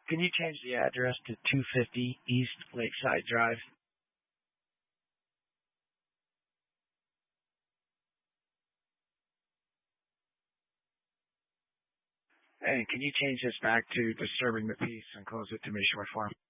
Can you change the address to 250 East Lakeside Drive? And can you change this back to disturbing the peace and close it to me short form?